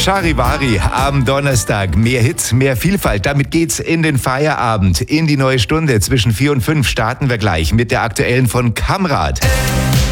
Charivari am Donnerstag. Mehr Hits, mehr Vielfalt. Damit geht's in den Feierabend, in die neue Stunde. Zwischen 4 und 5 starten wir gleich mit der aktuellen von Kamrat.